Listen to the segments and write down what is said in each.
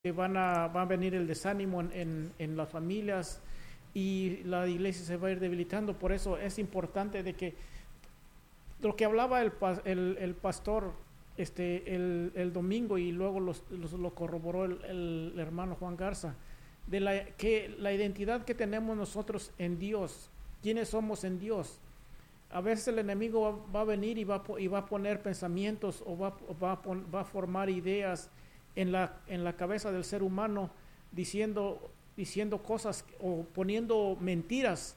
va a venir el desánimo en las familias y la iglesia se va a ir debilitando. Por eso es importante de que lo que hablaba el pastor el domingo, y luego lo corroboró el hermano Juan Garza, de la identidad que tenemos nosotros en Dios, quiénes somos en Dios. A veces el enemigo va a venir y va a poner pensamientos o va a formar ideas en la cabeza del ser humano, diciendo cosas o poniendo mentiras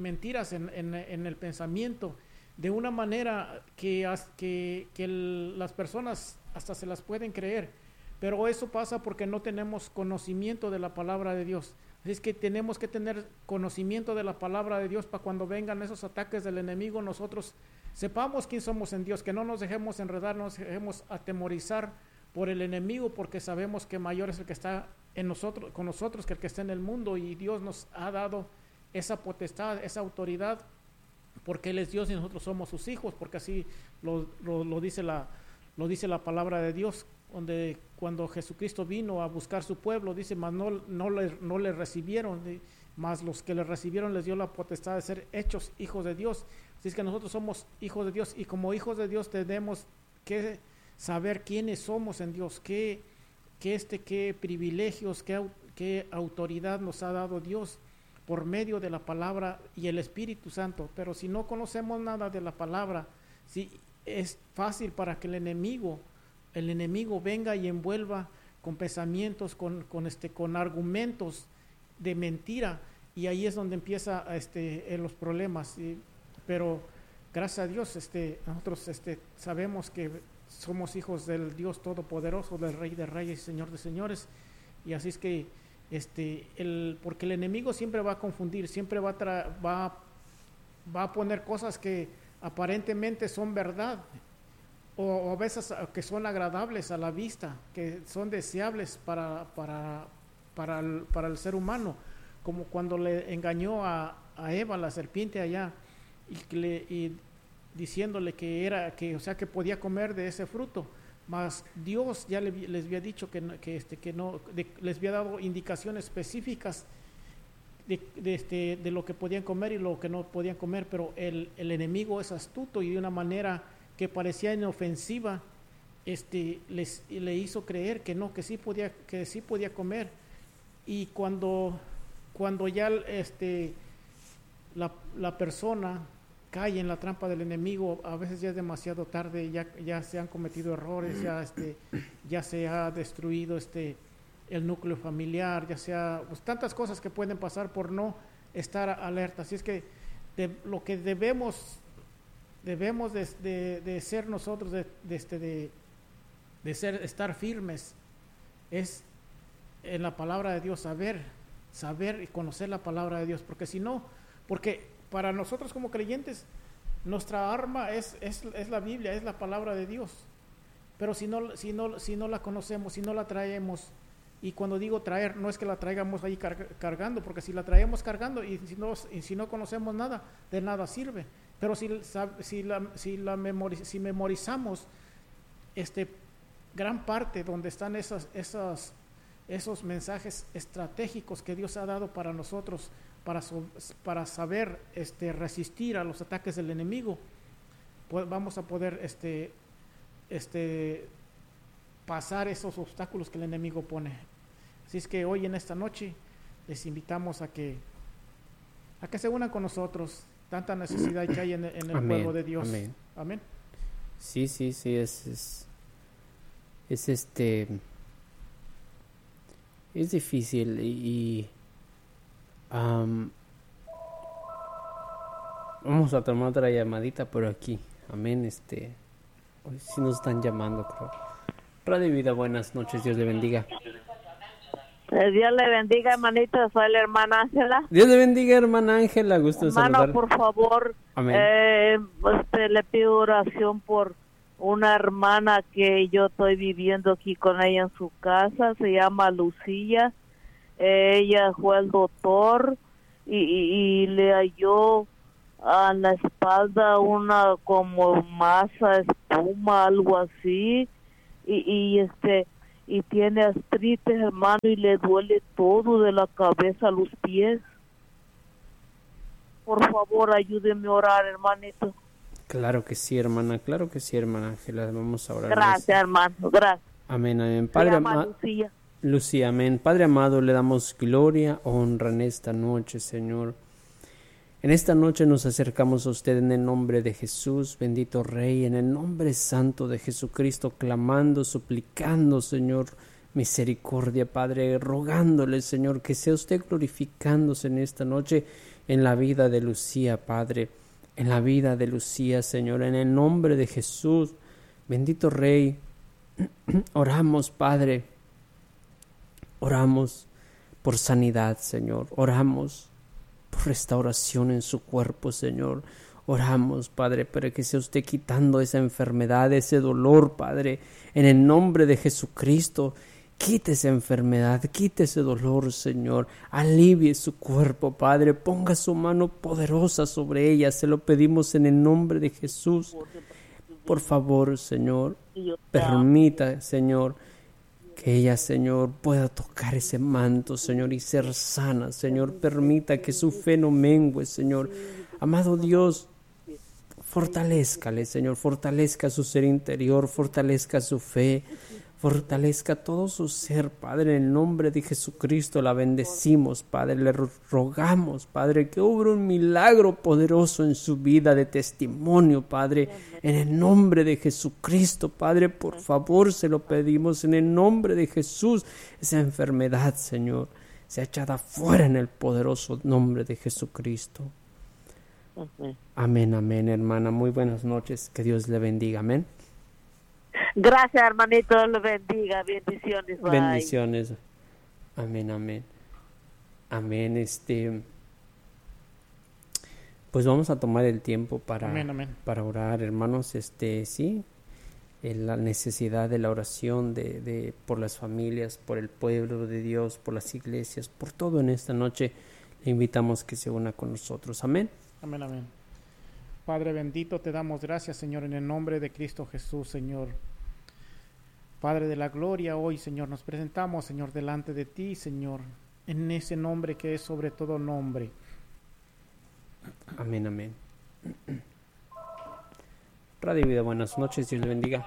en el pensamiento, de una manera que las personas hasta se las pueden creer. Pero eso pasa porque no tenemos conocimiento de la palabra de Dios. Así es que tenemos que tener conocimiento de la palabra de Dios para cuando vengan esos ataques del enemigo, nosotros sepamos quién somos en Dios, que no nos dejemos enredar, no nos dejemos atemorizar por el enemigo, porque sabemos que mayor es el que está con nosotros que el que está en el mundo, y Dios nos ha dado esa potestad, esa autoridad, porque Él es Dios y nosotros somos sus hijos, porque así lo dice la palabra de Dios, donde cuando Jesucristo vino a buscar su pueblo, dice, mas no le recibieron, mas los que le recibieron les dio la potestad de ser hechos hijos de Dios. Así es que nosotros somos hijos de Dios, y como hijos de Dios tenemos que saber quiénes somos en Dios, qué privilegios, qué autoridad nos ha dado Dios por medio de la palabra y el Espíritu Santo. Pero si no conocemos nada de la palabra, si es fácil para que el enemigo venga y envuelva con pensamientos, con argumentos de mentira, y ahí es donde empieza los problemas. Pero gracias a Dios nosotros sabemos que somos hijos del Dios Todopoderoso, del Rey de Reyes y Señor de Señores, y así es que porque el enemigo siempre va a confundir, siempre va a poner cosas que aparentemente son verdad, o a veces que son agradables a la vista, que son deseables para el ser humano, como cuando le engañó a Eva, la serpiente allá, y diciéndole que podía comer de ese fruto, mas Dios ya les había dicho que no, les había dado indicaciones específicas de lo que podían comer y lo que no podían comer. Pero el enemigo es astuto, y de una manera que parecía inofensiva le hizo creer que sí podía comer. Y cuando ya la persona cae en la trampa del enemigo, a veces ya es demasiado tarde, ya se han cometido errores, ya se ha destruido el núcleo familiar, pues, tantas cosas que pueden pasar por no estar alerta. Así es que lo que debemos de ser nosotros, estar firmes, es en la palabra de Dios, saber y conocer la palabra de Dios, porque para nosotros como creyentes, nuestra arma es la Biblia, es la palabra de Dios. Pero si no la conocemos, si no la traemos, y cuando digo traer, no es que la traigamos ahí cargando, porque si la traemos cargando y si no conocemos nada, de nada sirve. Pero si memorizamos gran parte donde están esos mensajes estratégicos que Dios ha dado para nosotros, para saber resistir a los ataques del enemigo, pues vamos a poder pasar esos obstáculos que el enemigo pone. Así es que hoy, en esta noche, les invitamos a que se unan con nosotros. Tanta necesidad que hay en el Amén, pueblo de Dios. amén. Amén. Sí, es difícil y vamos a tomar otra llamadita por aquí. Amén. Hoy sí nos están llamando, creo. Radio Vida, buenas noches, Dios le bendiga. Dios le bendiga, hermanito, soy la hermana Ángela. Dios le bendiga, hermana Ángela, gusto de Hermano, saludar. por favor, le pido oración por una hermana que yo estoy viviendo aquí con ella en su casa, se llama Lucía. Ella fue al doctor y le halló a la espalda una como masa, espuma, algo así, y y tiene artritis, hermano, y le duele todo de la cabeza a los pies. Por favor, ayúdeme a orar, hermanito. Claro que sí, hermana Ángela, vamos a orar. Gracias, hermano, gracias. Amén, amén. Padre amado, Lucía, amén. Padre amado, le damos gloria, honra en esta noche, Señor. En esta noche nos acercamos a usted en el nombre de Jesús, bendito Rey, en el nombre santo de Jesucristo, clamando, suplicando, Señor, misericordia, Padre, rogándole, Señor, que sea usted glorificándose en esta noche en la vida de Lucía, Padre, en la vida de Lucía, Señor, en el nombre de Jesús, bendito Rey. Oramos, Padre, oramos por sanidad, Señor, oramos por restauración en su cuerpo, Señor. Oramos, Padre, para que sea usted quitando esa enfermedad, ese dolor, Padre, en el nombre de Jesucristo. Quite esa enfermedad, quite ese dolor, Señor. Alivie su cuerpo, Padre. Ponga su mano poderosa sobre ella. Se lo pedimos en el nombre de Jesús. Por favor, Señor, permita, Señor, que ella, Señor, pueda tocar ese manto, Señor, y ser sana, Señor. Permita que su fe no mengue, Señor. Amado Dios, fortalézcale, Señor. Fortalezca su ser interior, fortalezca su fe, fortalezca todo su ser, Padre. En el nombre de Jesucristo la bendecimos, Padre. Le rogamos, Padre, que obre un milagro poderoso en su vida de testimonio, Padre. En el nombre de Jesucristo, Padre, por favor, se lo pedimos en el nombre de Jesús. Esa enfermedad, Señor, sea echada fuera en el poderoso nombre de Jesucristo. Amén, amén, hermana. Muy buenas noches. Que Dios le bendiga. Amén. Gracias, hermanito. Dios lo bendiga. Bendiciones. Bye. Bendiciones. Amén, amén. Amén. Pues vamos a tomar el tiempo para, amén. Para orar, hermanos. Sí, la necesidad de la oración por las familias, por el pueblo de Dios, por las iglesias, por todo en esta noche. Le invitamos que se una con nosotros. Amén. Amén, amén. Padre bendito, te damos gracias, Señor, en el nombre de Cristo Jesús, Señor. Padre de la gloria, hoy, Señor, nos presentamos, Señor, delante de ti, Señor, en ese nombre que es sobre todo nombre. Amén, amén. Radio Vida, buenas noches, Dios le bendiga.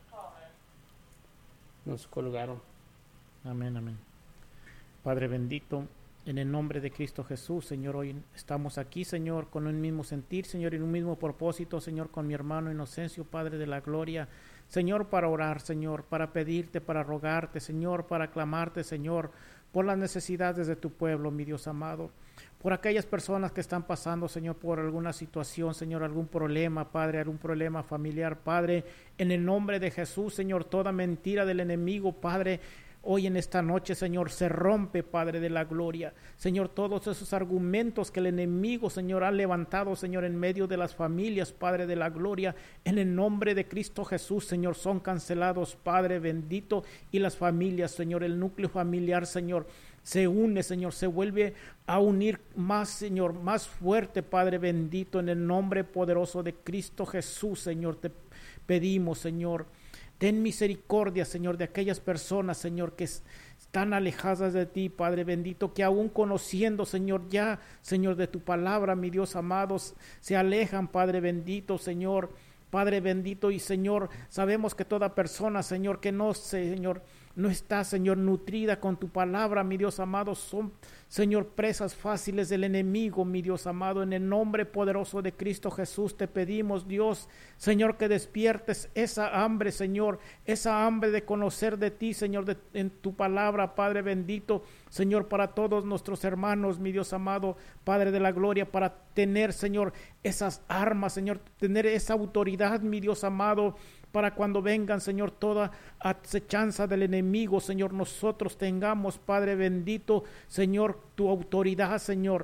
Nos colgaron. Amén, amén. Padre bendito, en el nombre de Cristo Jesús, Señor, hoy estamos aquí, Señor, con un mismo sentir, Señor, y un mismo propósito, Señor, con mi hermano Inocencio, Padre de la gloria, Señor, para orar, Señor, para pedirte, para rogarte, Señor, para clamarte, Señor, por las necesidades de tu pueblo, mi Dios amado, por aquellas personas que están pasando, Señor, por alguna situación, Señor, algún problema, Padre, algún problema familiar, Padre, en el nombre de Jesús, Señor, toda mentira del enemigo, Padre, hoy en esta noche, Señor, se rompe, Padre de la gloria. Señor, todos esos argumentos que el enemigo, Señor, ha levantado, Señor, en medio de las familias, Padre de la gloria, en el nombre de Cristo Jesús, Señor, son cancelados, Padre bendito, y las familias, Señor, el núcleo familiar, Señor, se une, Señor, se vuelve a unir más, Señor, más fuerte, Padre bendito, en el nombre poderoso de Cristo Jesús, Señor, te pedimos, Señor. Ten misericordia, Señor, de aquellas personas, Señor, que están alejadas de ti, Padre bendito, que aún conociendo, Señor, ya, Señor, de tu palabra, mi Dios amados, se alejan, Padre bendito, Señor, Padre bendito, y Señor, sabemos que toda persona, Señor, que no, Señor, no está, Señor, nutrida con tu palabra, mi Dios amado, son, Señor, presas fáciles del enemigo, mi Dios amado, en el nombre poderoso de Cristo Jesús te pedimos, Dios, Señor, que despiertes esa hambre, Señor, esa hambre de conocer de ti, Señor, en tu palabra, Padre bendito, Señor, para todos nuestros hermanos, mi Dios amado, Padre de la gloria, para tener, Señor, esas armas, Señor, tener esa autoridad, mi Dios amado, para cuando vengan, Señor, toda acechanza del enemigo, Señor, nosotros tengamos, Padre bendito, Señor, tu autoridad, Señor,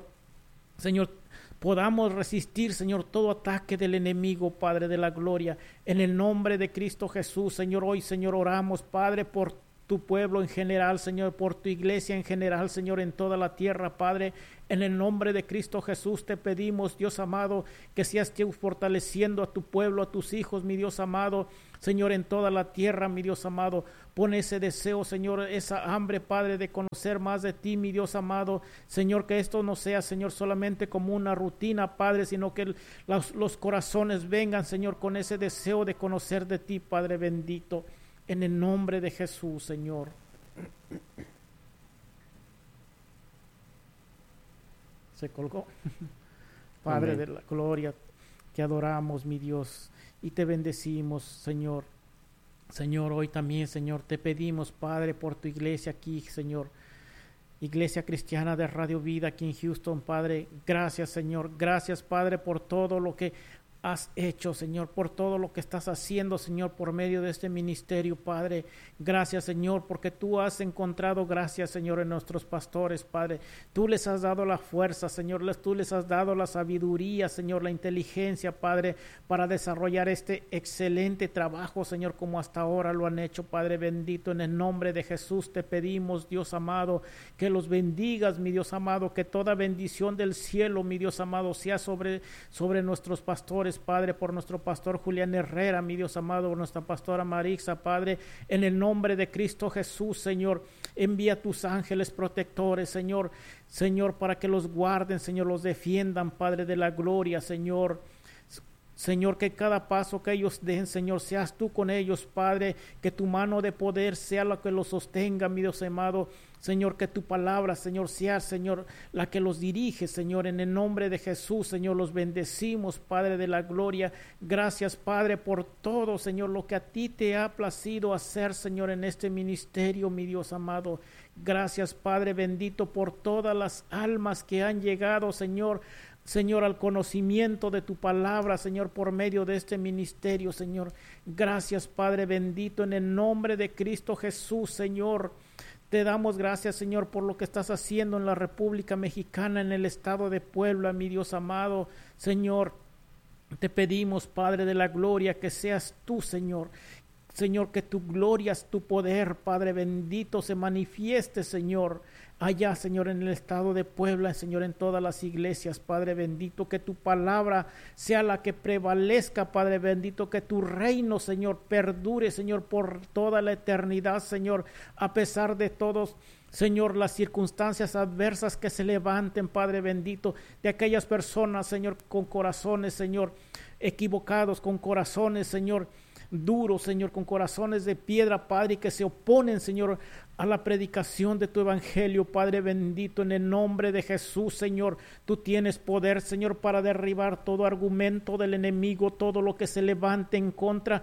podamos resistir, Señor, todo ataque del enemigo, Padre de la gloria, en el nombre de Cristo Jesús, Señor, hoy, Señor, oramos, Padre, por tu pueblo en general, Señor, por tu iglesia en general, Señor, en toda la tierra, Padre. En el nombre de Cristo Jesús te pedimos, Dios amado, que seas tú fortaleciendo a tu pueblo, a tus hijos, mi Dios amado, Señor, en toda la tierra, mi Dios amado. Pon ese deseo, Señor, esa hambre, Padre, de conocer más de ti, mi Dios amado. Señor, que esto no sea, Señor, solamente como una rutina, Padre, sino que los corazones vengan, Señor, con ese deseo de conocer de ti, Padre bendito. En el nombre de Jesús, Señor. Se colgó. Padre Amén. de la gloria, te adoramos, mi Dios, y te bendecimos, Señor. Señor, hoy también, Señor, te pedimos, Padre, por tu iglesia aquí, Señor. Iglesia Cristiana de Radio Vida aquí en Houston, Padre. Gracias, Señor. Gracias, Padre, por todo lo que has hecho, Señor, por todo lo que estás haciendo, Señor, por medio de este ministerio, Padre. Gracias, Señor, porque tú has encontrado gracias, Señor, en nuestros pastores, Padre. Tú les has dado la fuerza, Señor, tú les has dado la sabiduría, Señor, la inteligencia, Padre, para desarrollar este excelente trabajo, Señor, como hasta ahora lo han hecho, Padre bendito. En el nombre de Jesús te pedimos, Dios amado, que los bendigas, mi Dios amado, que toda bendición del cielo, mi Dios amado, sea sobre nuestros pastores, Padre, por nuestro pastor Julián Herrera, mi Dios amado, por nuestra pastora Marixa, Padre, en el nombre de Cristo Jesús, Señor, envía tus ángeles protectores, Señor, para que los guarden, Señor, los defiendan, Padre de la gloria, Señor. Señor, que cada paso que ellos den, Señor, seas tú con ellos, Padre, que tu mano de poder sea la que los sostenga, mi Dios amado. Señor, que tu palabra, Señor, sea, Señor, la que los dirige, Señor, en el nombre de Jesús, Señor, los bendecimos, Padre de la gloria. Gracias, Padre, por todo, Señor, lo que a ti te ha placido hacer, Señor, en este ministerio, mi Dios amado. Gracias, Padre bendito, por todas las almas que han llegado, Señor, al conocimiento de tu palabra, Señor, por medio de este ministerio, Señor. Gracias, Padre bendito, en el nombre de Cristo Jesús, Señor. Te damos gracias, Señor, por lo que estás haciendo en la República Mexicana, en el estado de Puebla, mi Dios amado. Señor, te pedimos, Padre de la gloria, que seas tú, Señor. Señor, que tu gloria, tu poder, Padre bendito, se manifieste, Señor, allá, Señor, en el estado de Puebla, Señor, en todas las iglesias, Padre bendito, que tu palabra sea la que prevalezca, Padre bendito, que tu reino, Señor, perdure, Señor, por toda la eternidad, Señor, a pesar de todos, Señor, las circunstancias adversas que se levanten, Padre bendito, de aquellas personas, Señor, con corazones, Señor, equivocados, con corazones, Señor, duros, Señor, con corazones de piedra, Padre, y que se oponen, Señor, a la predicación de tu evangelio, Padre bendito, en el nombre de Jesús, Señor. Tú tienes poder, Señor, para derribar todo argumento del enemigo, todo lo que se levante en contra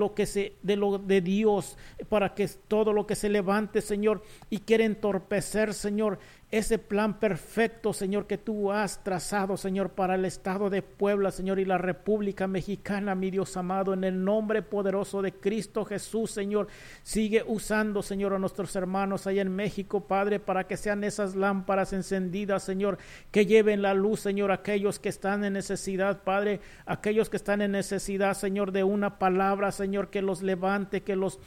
de Dios, para que todo lo que se levante, Señor, y quiere entorpecer, Señor, ese plan perfecto, Señor, que tú has trazado, Señor, para el estado de Puebla, Señor, y la República Mexicana, mi Dios amado, en el nombre poderoso de Cristo Jesús, Señor. Sigue usando, Señor, a nuestros hermanos allá en México, Padre, para que sean esas lámparas encendidas, Señor, que lleven la luz, Señor, a aquellos que están en necesidad, Padre, aquellos que están en necesidad, Señor, de una palabra, Señor, que los levante, que los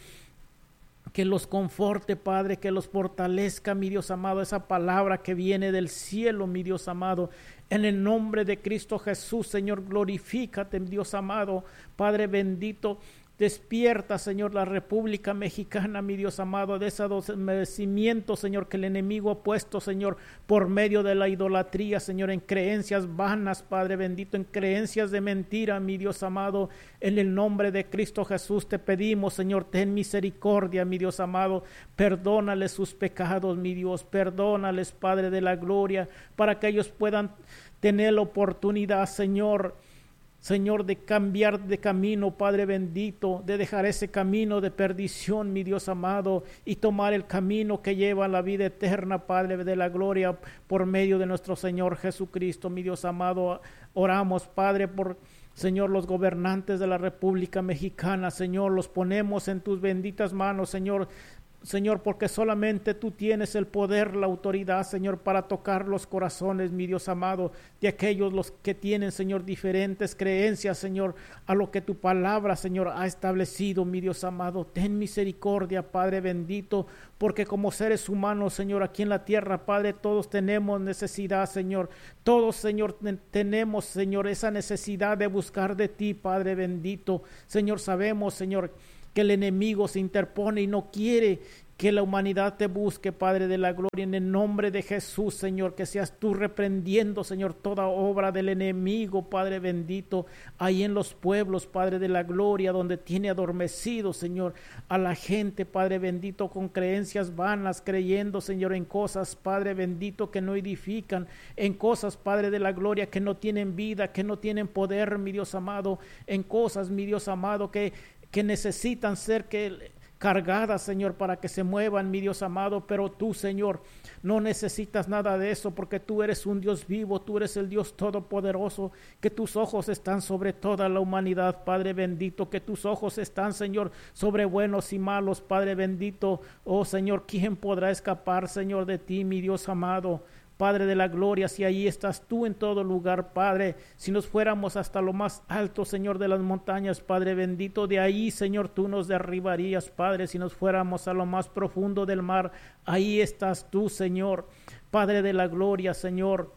conforte, Padre, que los fortalezca, mi Dios amado, esa palabra que viene del cielo, mi Dios amado, en el nombre de Cristo Jesús, Señor, glorifícate, Dios amado, Padre bendito. Despierta, Señor, la República Mexicana, mi Dios amado, de ese adormecimiento, Señor, que el enemigo ha puesto, Señor, por medio de la idolatría, Señor, en creencias vanas, Padre bendito, en creencias de mentira, mi Dios amado, en el nombre de Cristo Jesús te pedimos, Señor, ten misericordia, mi Dios amado, perdónales sus pecados, mi Dios, perdónales, Padre de la gloria, para que ellos puedan tener la oportunidad, Señor, de cambiar de camino, Padre bendito, de dejar ese camino de perdición, mi Dios amado, y tomar el camino que lleva a la vida eterna, Padre de la gloria, por medio de nuestro Señor Jesucristo, mi Dios amado. Oramos, Padre, por, Señor, los gobernantes de la República Mexicana, Señor, los ponemos en tus benditas manos, Señor. Señor, porque solamente tú tienes el poder, la autoridad, Señor, para tocar los corazones, mi Dios amado, de aquellos los que tienen, Señor, diferentes creencias, Señor, a lo que tu palabra, Señor, ha establecido, mi Dios amado. Ten misericordia, Padre bendito, porque como seres humanos, Señor, aquí en la tierra, Padre, todos tenemos necesidad, Señor. Todos, Señor, tenemos, Señor, esa necesidad de buscar de ti, Padre bendito. Señor, sabemos, Señor, que el enemigo se interpone y no quiere que la humanidad te busque, Padre de la gloria, en el nombre de Jesús, Señor, que seas tú reprendiendo, Señor, toda obra del enemigo, Padre bendito, ahí en los pueblos, Padre de la gloria, donde tiene adormecido, Señor, a la gente, Padre bendito, con creencias vanas, creyendo, Señor, en cosas, Padre bendito, que no edifican, en cosas, Padre de la gloria, que no tienen vida, que no tienen poder, mi Dios amado, en cosas, mi Dios amado, que necesitan ser cargadas, Señor, para que se muevan, mi Dios amado, pero tú, Señor, no necesitas nada de eso, porque tú eres un Dios vivo, tú eres el Dios todopoderoso, que tus ojos están sobre toda la humanidad, Padre bendito, que tus ojos están, Señor, sobre buenos y malos, Padre bendito. Oh, Señor, ¿quién podrá escapar, Señor, de ti, mi Dios amado? Padre de la gloria, si ahí estás tú en todo lugar, Padre, si nos fuéramos hasta lo más alto, Señor, de las montañas, Padre bendito, de ahí, Señor, tú nos derribarías, Padre, si nos fuéramos a lo más profundo del mar, ahí estás tú, Señor, Padre de la gloria, Señor.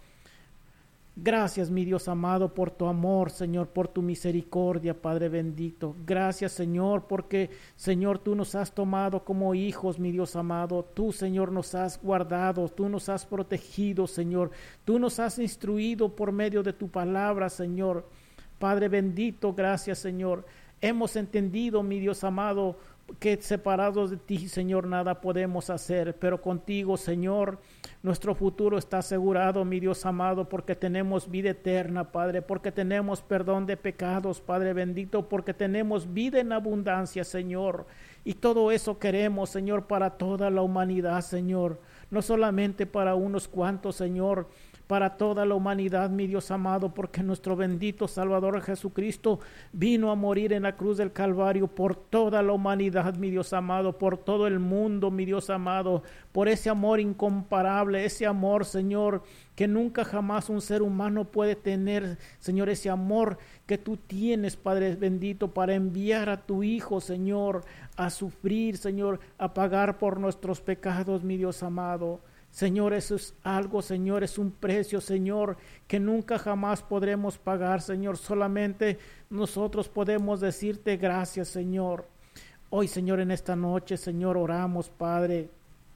Gracias, mi Dios amado, por tu amor, Señor, por tu misericordia, Padre bendito. Gracias, Señor, porque, Señor, tú nos has tomado como hijos, mi Dios amado. Tú, Señor, nos has guardado, tú nos has protegido, Señor. Tú nos has instruido por medio de tu palabra, Señor. Padre bendito, gracias, Señor. Hemos entendido, mi Dios amado, que separados de ti, Señor, nada podemos hacer, pero contigo, Señor, nuestro futuro está asegurado, mi Dios amado, porque tenemos vida eterna, Padre, porque tenemos perdón de pecados, Padre bendito, porque tenemos vida en abundancia, Señor, y todo eso queremos, Señor, para toda la humanidad, Señor, no solamente para unos cuantos, Señor, para toda la humanidad, mi Dios amado, porque nuestro bendito Salvador Jesucristo vino a morir en la cruz del Calvario por toda la humanidad, mi Dios amado, por todo el mundo, mi Dios amado, por ese amor incomparable, ese amor, Señor, que nunca jamás un ser humano puede tener, Señor, ese amor que tú tienes, Padre bendito, para enviar a tu Hijo, Señor, a sufrir, Señor, a pagar por nuestros pecados, mi Dios amado. Señor, eso es algo, Señor, es un precio, Señor, que nunca jamás podremos pagar, Señor. Solamente nosotros podemos decirte gracias, Señor. Hoy, Señor, en esta noche, Señor, oramos, Padre,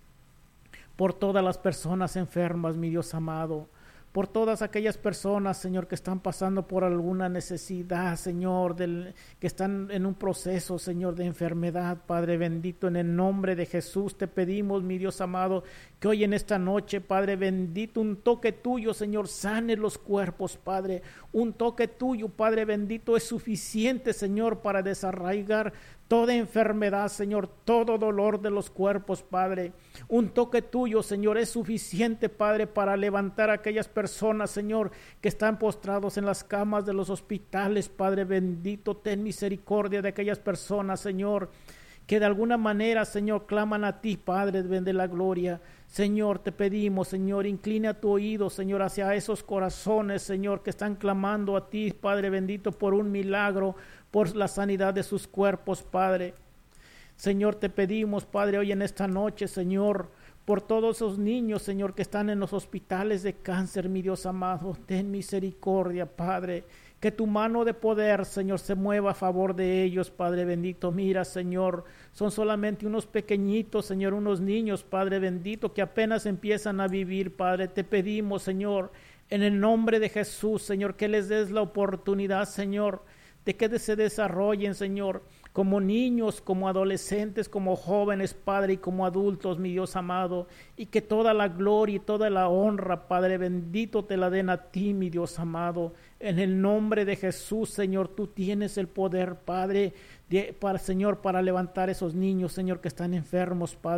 por todas las personas enfermas, mi Dios amado. Por todas aquellas personas, Señor, que están pasando por alguna necesidad, Señor, que están en un proceso, Señor, de enfermedad, Padre bendito, en el nombre de Jesús te pedimos, mi Dios amado, que hoy en esta noche, Padre bendito, un toque tuyo, Señor, sane los cuerpos, Padre, un toque tuyo, Padre bendito, es suficiente, Señor, para desarraigar toda enfermedad, Señor, todo dolor de los cuerpos, Padre. Un toque tuyo, Señor, es suficiente, Padre, para levantar a aquellas personas, Señor, que están postrados en las camas de los hospitales, Padre bendito. Ten misericordia de aquellas personas, Señor, que de alguna manera, Señor, claman a ti, Padre de la gloria. Señor, te pedimos, Señor, inclina tu oído, Señor, hacia esos corazones, Señor, que están clamando a ti, Padre bendito, por un milagro, por la sanidad de sus cuerpos, Padre. Señor, te pedimos, Padre, hoy en esta noche, Señor, por todos esos niños, Señor, que están en los hospitales de cáncer, mi Dios amado, ten misericordia, Padre, que tu mano de poder, Señor, se mueva a favor de ellos, Padre bendito. Mira, Señor, son solamente unos pequeñitos, Señor, unos niños, Padre bendito, que apenas empiezan a vivir, Padre. Te pedimos, Señor, en el nombre de Jesús, Señor, que les des la oportunidad, Señor, de que se desarrollen, Señor, como niños, como adolescentes, como jóvenes, Padre, y como adultos, mi Dios amado, y que toda la gloria y toda la honra, Padre bendito, te la den a ti, mi Dios amado. En el nombre de Jesús, Señor, tú tienes el poder, Padre, Señor, para levantar esos niños, Señor, que están enfermos, Padre.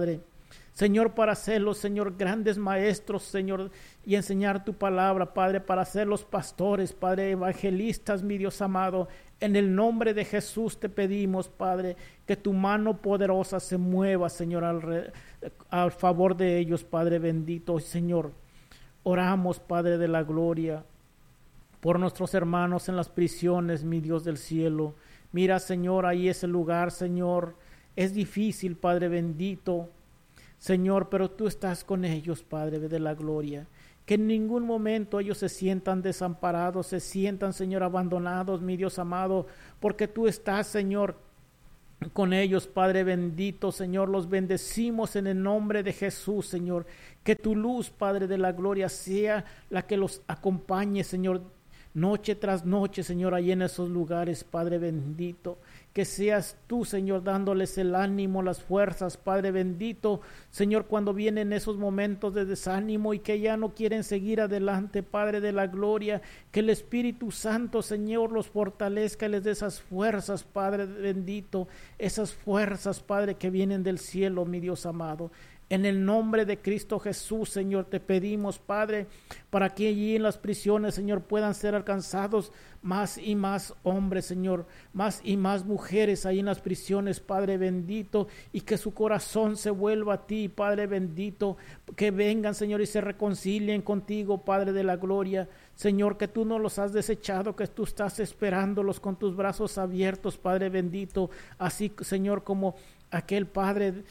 Señor, para hacerlos, Señor, grandes maestros, Señor, y enseñar tu palabra, Padre, para ser los pastores, Padre, evangelistas, mi Dios amado. En el nombre de Jesús te pedimos, Padre, que tu mano poderosa se mueva, Señor, al favor de ellos, Padre bendito. Señor, oramos, Padre de la gloria, por nuestros hermanos en las prisiones, mi Dios del cielo. Mira, Señor, ahí ese lugar, Señor, es difícil, Padre bendito, Señor, pero tú estás con ellos, Padre de la gloria. Que en ningún momento ellos se sientan desamparados, se sientan, Señor, abandonados, mi Dios amado, porque tú estás, Señor, con ellos, Padre bendito, Señor. Los bendecimos en el nombre de Jesús, Señor. Que tu luz, Padre de la gloria, sea la que los acompañe, Señor, noche tras noche, Señor, ahí en esos lugares, Padre bendito. Que seas tú, Señor, dándoles el ánimo, las fuerzas, Padre bendito, Señor, cuando vienen esos momentos de desánimo y que ya no quieren seguir adelante, Padre de la gloria, que el Espíritu Santo, Señor, los fortalezca y les dé esas fuerzas, Padre bendito, esas fuerzas, Padre, que vienen del cielo, mi Dios amado. En el nombre de Cristo Jesús, Señor, te pedimos, Padre, para que allí en las prisiones, Señor, puedan ser alcanzados más y más hombres, Señor, más y más mujeres ahí en las prisiones, Padre bendito, y que su corazón se vuelva a ti, Padre bendito, que vengan, Señor, y se reconcilien contigo, Padre de la gloria. Señor, que tú no los has desechado, que tú estás esperándolos con tus brazos abiertos, Padre bendito, así, Señor, como aquel Padre,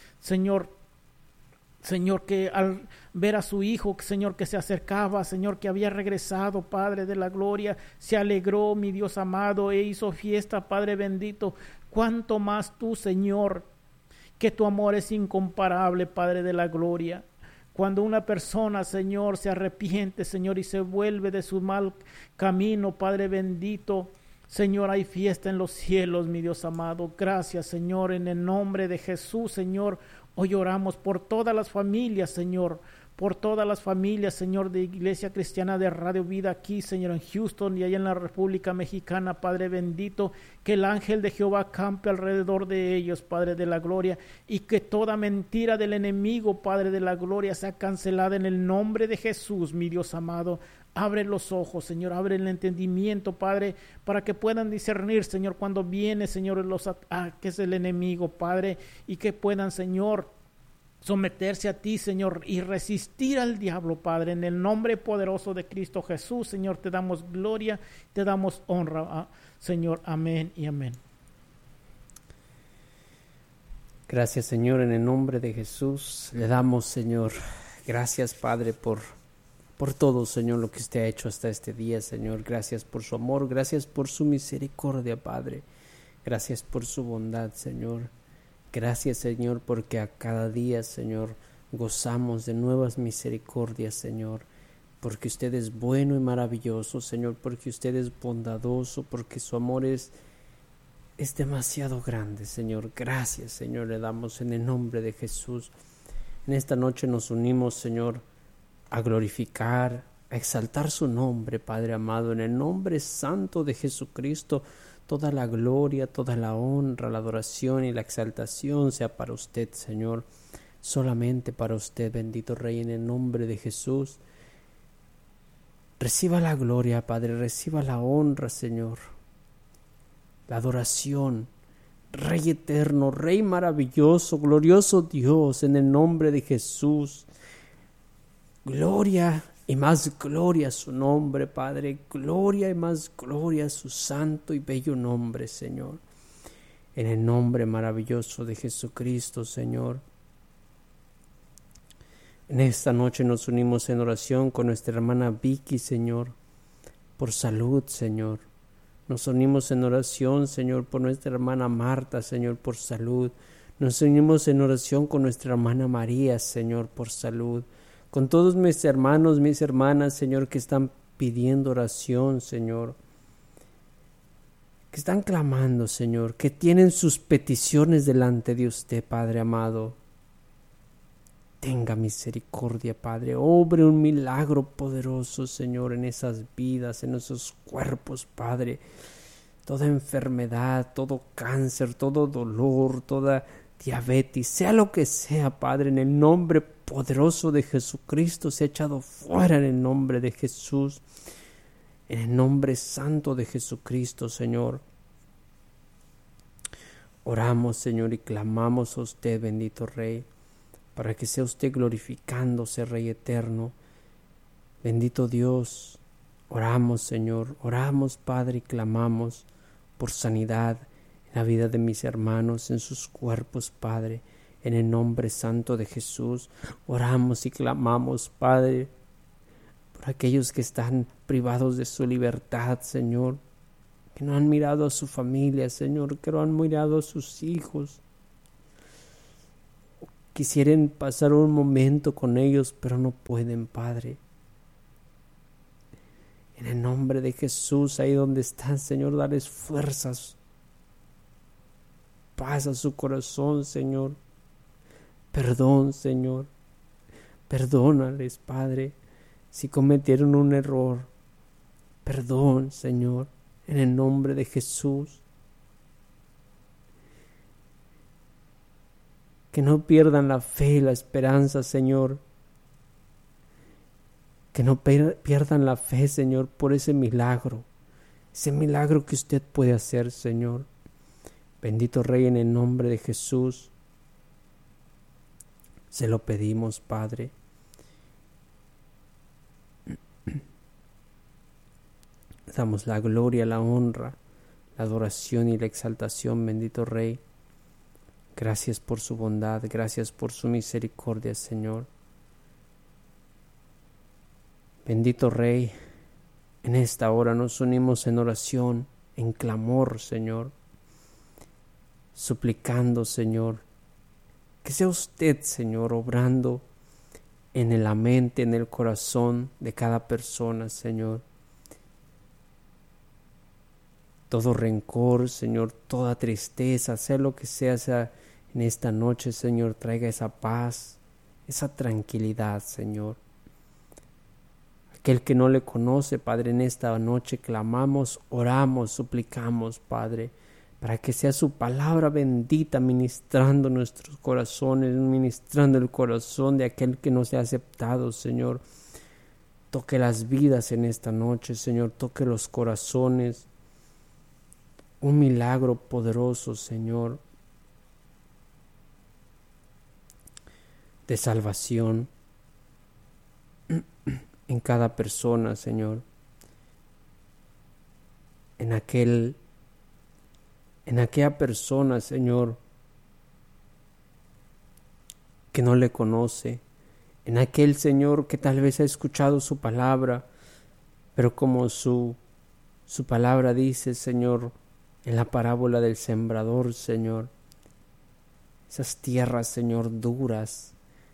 Señor, que al ver a su hijo, Señor, que se acercaba, Señor, que había regresado, Padre de la gloria, se alegró, mi Dios amado, e hizo fiesta, Padre bendito. Cuánto más tú, Señor, que tu amor es incomparable, Padre de la gloria. Cuando una persona, Señor, se arrepiente, Señor, y se vuelve de su mal camino, Padre bendito, Señor, hay fiesta en los cielos, mi Dios amado. Gracias, Señor, en el nombre de Jesús, Señor. Hoy oramos por todas las familias, Señor, por todas las familias, Señor, de Iglesia Cristiana de Radio Vida aquí, Señor, en Houston y allá en la República Mexicana, Padre bendito, que el ángel de Jehová campe alrededor de ellos, Padre de la gloria, y que toda mentira del enemigo, Padre de la gloria, sea cancelada en el nombre de Jesús, mi Dios amado. Abre los ojos, Señor, abre el entendimiento, Padre, para que puedan discernir, Señor, cuando viene, Señor, los ataques del enemigo, Padre, y que puedan, Señor, someterse a ti, Señor, y resistir al diablo, Padre, en el nombre poderoso de Cristo Jesús, Señor, te damos gloria, te damos honra, Señor, amén y amén. Gracias, Señor, en el nombre de Jesús, le damos, Señor, gracias, Padre, por todo, Señor, lo que usted ha hecho hasta este día, Señor. Gracias por su amor, gracias por su misericordia, Padre. Gracias por su bondad, Señor. Gracias, Señor, porque a cada día, Señor, gozamos de nuevas misericordias, Señor. Porque usted es bueno y maravilloso, Señor, porque usted es bondadoso, porque su amor es demasiado grande, Señor. Gracias, Señor, le damos en el nombre de Jesús. En esta noche nos unimos, Señor, a glorificar, a exaltar su nombre, Padre amado, en el nombre santo de Jesucristo. Toda la gloria, toda la honra, la adoración y la exaltación sea para usted, Señor, solamente para usted, bendito Rey, en el nombre de Jesús. Reciba la gloria, Padre, reciba la honra, Señor, la adoración, Rey eterno, Rey maravilloso, glorioso Dios, en el nombre de Jesús. Gloria y más gloria a su nombre, Padre. Gloria y más gloria a su santo y bello nombre, Señor. En el nombre maravilloso de Jesucristo, Señor. En esta noche nos unimos en oración con nuestra hermana Vicky, Señor, por salud, Señor. Nos unimos en oración, Señor, por nuestra hermana Marta, Señor, por salud. Nos unimos en oración con nuestra hermana María, Señor, por salud. Con todos mis hermanos, mis hermanas, Señor, que están pidiendo oración, Señor, que están clamando, Señor, que tienen sus peticiones delante de usted, Padre amado. Tenga misericordia, Padre, obre un milagro poderoso, Señor, en esas vidas, en esos cuerpos, Padre. Toda enfermedad, todo cáncer, todo dolor, toda diabetes, sea lo que sea, Padre, en el nombre poderoso de Jesucristo, sea echado fuera en el nombre de Jesús, en el nombre santo de Jesucristo, Señor. Oramos, Señor, y clamamos a usted, bendito Rey, para que sea usted glorificándose, Rey eterno. Bendito Dios, oramos, Señor, oramos, Padre, y clamamos por sanidad en la vida de mis hermanos, en sus cuerpos, Padre, en el nombre santo de Jesús. Oramos y clamamos, Padre, por aquellos que están privados de su libertad, Señor, que no han mirado a su familia, Señor, que no han mirado a sus hijos. Quisieran pasar un momento con ellos, pero no pueden, Padre. En el nombre de Jesús, ahí donde están, Señor, darles fuerzas, paz a su corazón, Señor. Perdón, Señor. Perdónales, Padre, si cometieron un error. Perdón, Señor, en el nombre de Jesús. Que no pierdan la fe y la esperanza, Señor. Que no pierdan la fe, Señor, por ese milagro que usted puede hacer, Señor. Bendito Rey, en el nombre de Jesús, se lo pedimos, Padre. Damos la gloria, la honra, la adoración y la exaltación, bendito Rey. Gracias por su bondad, gracias por su misericordia, Señor. Bendito Rey, en esta hora nos unimos en oración, en clamor, Señor, suplicando, Señor, que sea usted, Señor, obrando en la mente, en el corazón de cada persona, Señor. Todo rencor, Señor, toda tristeza, sea lo que sea en esta noche, Señor, traiga esa paz, esa tranquilidad, Señor. Aquel que no le conoce, Padre, en esta noche clamamos, oramos, suplicamos, Padre, para que sea su palabra bendita ministrando nuestros corazones, ministrando el corazón de aquel que no se ha aceptado, Señor. Toque las vidas en esta noche, Señor, toque los corazones. Un milagro poderoso, Señor, de salvación en cada persona, Señor, en aquella persona, Señor, que no le conoce, en aquel, Señor, que tal vez ha escuchado su palabra, pero como su palabra dice, Señor, en la parábola del sembrador, Señor, esas tierras, Señor, duras,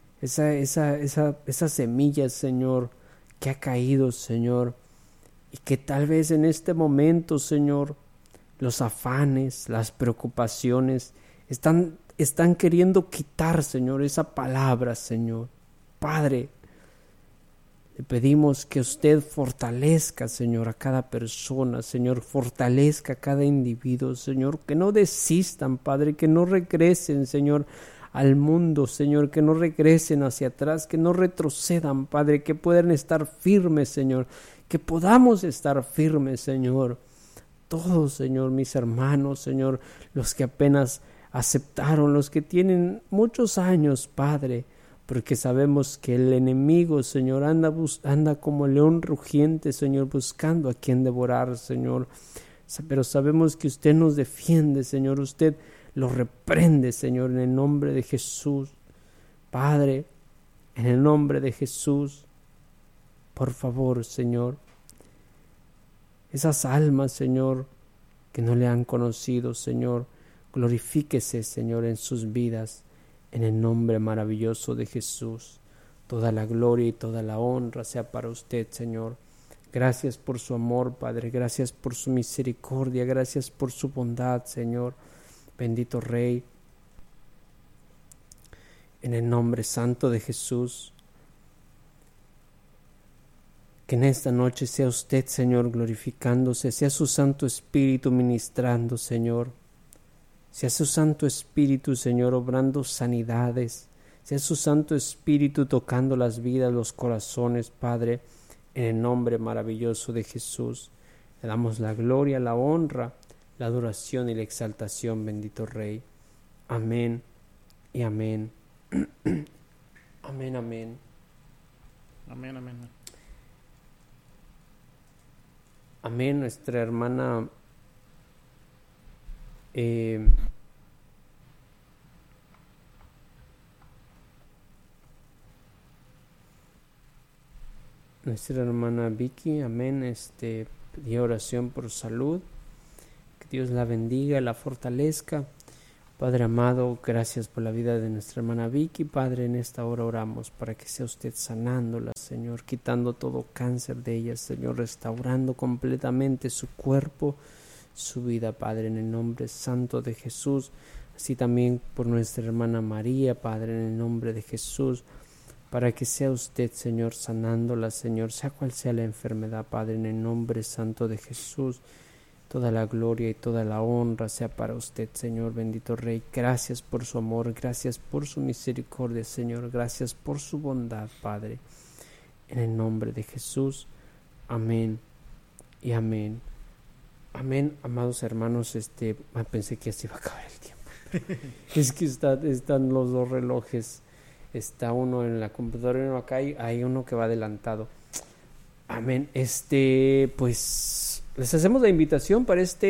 esas semillas, Señor, que ha caído, Señor, y que tal vez en este momento, Señor, los afanes, las preocupaciones están queriendo quitar, Señor, esa palabra, Señor. Padre, le pedimos que usted fortalezca, Señor, a cada persona, Señor, fortalezca a cada individuo, Señor, que no desistan, Padre, que no regresen, Señor, al mundo, Señor, que no regresen hacia atrás, que no retrocedan, Padre, que puedan estar firmes, Señor, que podamos estar firmes, Señor. Todos, Señor, mis hermanos, Señor, los que apenas aceptaron, los que tienen muchos años, Padre, porque sabemos que el enemigo, Señor, anda como león rugiente, Señor, buscando a quien devorar, Señor. Pero sabemos que usted nos defiende, Señor, usted lo reprende, Señor, en el nombre de Jesús. Padre, en el nombre de Jesús, por favor, Señor, esas almas, Señor, que no le han conocido, Señor, glorifíquese, Señor, en sus vidas, en el nombre maravilloso de Jesús. Toda la gloria y toda la honra sea para usted, Señor. Gracias por su amor, Padre, gracias por su misericordia, gracias por su bondad, Señor. Bendito Rey, en el nombre santo de Jesús, que en esta noche sea usted, Señor, glorificándose, sea su Santo Espíritu ministrando, Señor, Sea su Santo Espíritu, Señor, obrando sanidades. Sea su Santo Espíritu tocando las vidas, los corazones, Padre, en el nombre maravilloso de Jesús. Le damos la gloria, la honra, la adoración y la exaltación, bendito Rey. Amén y amén. Amén, amén. Amén, amén. Amén. Nuestra hermana Vicky, amén, pidió oración por salud. Que Dios la bendiga, la fortalezca. Padre amado, gracias por la vida de nuestra hermana Vicky. Padre, en esta hora oramos para que sea usted sanándola, Señor, quitando todo cáncer de ella, Señor, restaurando completamente su cuerpo, su vida, Padre, en el nombre santo de Jesús. Así también por nuestra hermana María, Padre, en el nombre de Jesús, para que sea usted, Señor, sanándola, Señor, sea cual sea la enfermedad, Padre, en el nombre santo de Jesús. Toda la gloria y toda la honra sea para usted, Señor, bendito Rey. Gracias por su amor, gracias por su misericordia, Señor. Gracias por su bondad, Padre. En el nombre de Jesús. Amén y amén. Amén, amados hermanos. Pensé que así iba a acabar el tiempo. Es que están los dos relojes. Está uno en la computadora y uno acá, y hay uno que va adelantado. Amén. Pues les hacemos la invitación para 10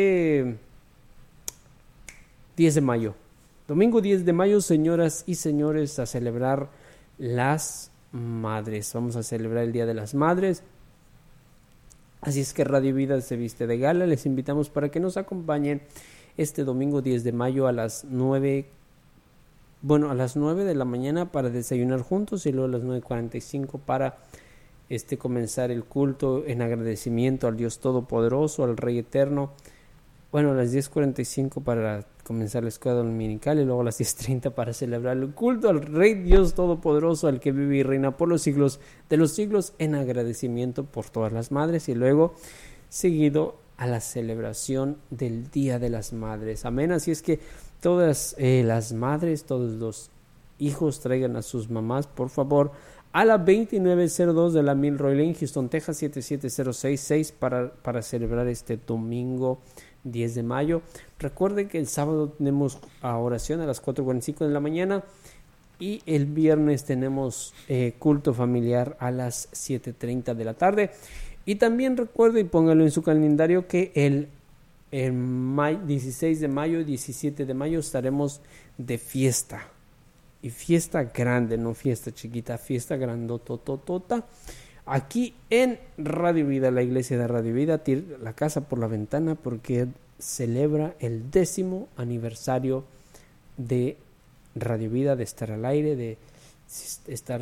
de mayo. Domingo 10 de mayo, señoras y señores, a celebrar las madres. Vamos a celebrar el Día de las Madres. Así es que Radio Vida se viste de gala. Les invitamos para que nos acompañen este domingo 10 de mayo a las 9 de la mañana para desayunar juntos, y luego a las 9:45 para comenzar el culto en agradecimiento al Dios Todopoderoso, al Rey Eterno. Bueno, a las 10:45 para comenzar la escuela dominical, y luego a las 10:30 para celebrar el culto al Rey Dios Todopoderoso, al que vive y reina por los siglos de los siglos, en agradecimiento por todas las madres, y luego seguido a la celebración del Día de las Madres. Amén. Así es que todas las madres, todos los hijos, traigan a sus mamás, por favor, a la 2902 de la Milroy Lane, Houston, Texas, 77066 para celebrar este domingo 10 de mayo. Recuerden que el sábado tenemos oración a las 4:45 de la mañana, y el viernes tenemos culto familiar a las 7:30 de la tarde. Y también recuerde, y póngalo en su calendario, que el 16 de mayo y 17 de mayo estaremos de fiesta. Y fiesta grande, no fiesta chiquita, fiesta grandototota. Aquí en Radio Vida, la iglesia de Radio Vida, tira la casa por la ventana, porque celebra el 10º aniversario de Radio Vida, de estar al aire, de estar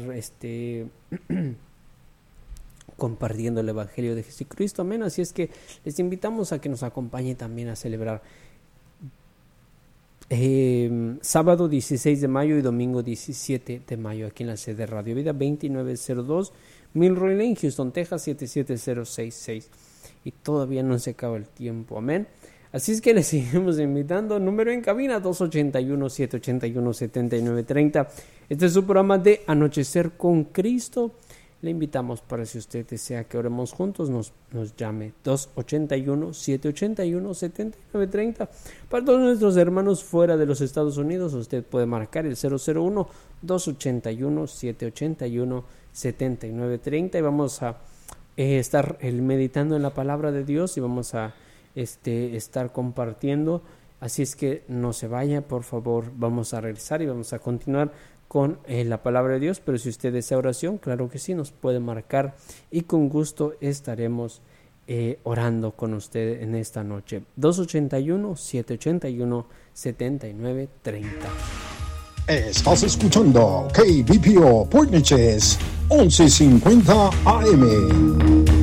compartiendo el Evangelio de Jesucristo. Amén. Así es que les invitamos a que nos acompañen también a celebrar sábado 16 de mayo y domingo 17 de mayo aquí en la sede de Radio Vida, 2902 Milroy Lane, Houston, Texas, 77066. Y todavía no se acaba el tiempo. Amén. Así es que les seguimos invitando. Número en cabina 281-781-7930. Este es su programa de Anochecer con Cristo. Le invitamos para, si usted desea que oremos juntos, nos llame 281-781-7930. Para todos nuestros hermanos fuera de los Estados Unidos, usted puede marcar el 001-281-781-7930, y vamos a estar meditando en la palabra de Dios, y vamos a estar compartiendo. Así es que no se vaya, por favor. Vamos a regresar y vamos a continuar con la palabra de Dios. Pero si usted desea oración, claro que sí, nos puede marcar, y con gusto estaremos orando con usted en esta noche. 281-781-7930. Estás escuchando KBPO Point Neches 1150 AM.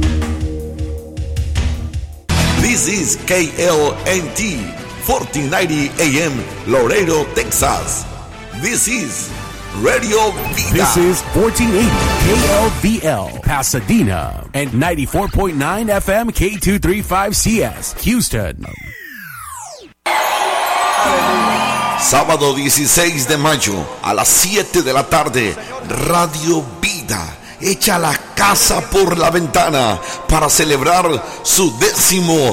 This is KLNT 1490 AM Laredo, Texas. This is Radio Vida. This is 1480 KLVL Pasadena and 94.9 FM K235CS Houston. Sábado 16 de mayo a las 7 de la tarde, Radio Vida echa la casa por la ventana para celebrar su décimo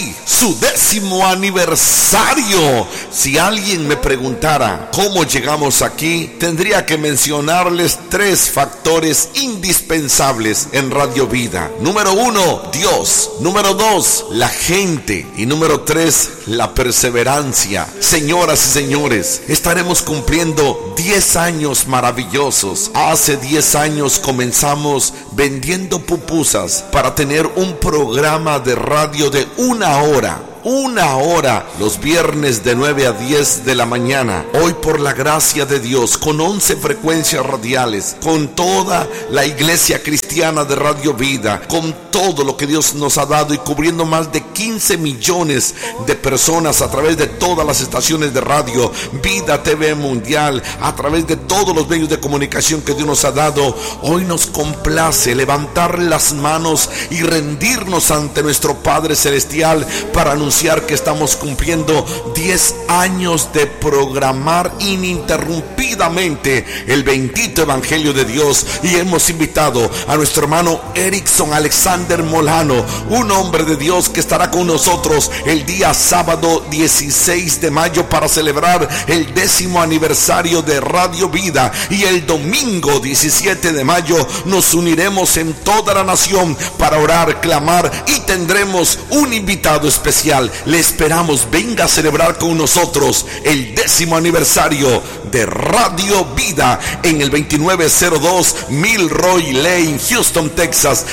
aniversario. Si alguien me preguntara cómo llegamos aquí, tendría que mencionarles 3 factores indispensables en Radio Vida. Número 1, Dios. Número 2, la gente. Y número 3, la perseverancia. Señoras y señores, estaremos cumpliendo 10 años maravillosos. Hace 10 años comenzamos vendiendo pupusas para tener un programa de radio de 1 hora los viernes de 9 a 10 de la mañana. Hoy, por la gracia de Dios, con 11 frecuencias radiales, con toda la iglesia cristiana de Radio Vida, con todo lo que Dios nos ha dado y cubriendo más de 15 millones de personas a través de todas las estaciones de radio, Vida TV Mundial, a través de todos los medios de comunicación que Dios nos ha dado. Hoy nos complace levantar las manos y rendirnos ante nuestro Padre Celestial para anunciar que estamos cumpliendo 10 años de programar ininterrumpidamente el bendito Evangelio de Dios, y hemos invitado a nuestro hermano Erickson Alexander Molano, un hombre de Dios que estará con nosotros el día sábado 16 de mayo para celebrar el 10º aniversario de Radio Vida, y el domingo 17 de mayo nos uniremos en toda la nación para orar, clamar, y tendremos un invitado especial. Le esperamos, venga a celebrar con nosotros el 10º aniversario de Radio Vida en el 2902 Milroy Lane, Houston, Texas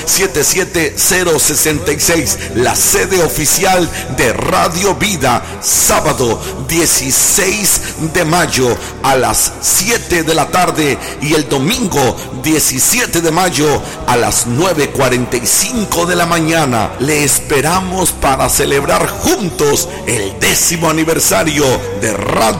77066, la sede oficial de Radio Vida. Sábado 16 de mayo a las 7 de la tarde y el domingo 17 de mayo a las 9:45 de la mañana. Le esperamos para celebrar juntos el 10º aniversario de Radio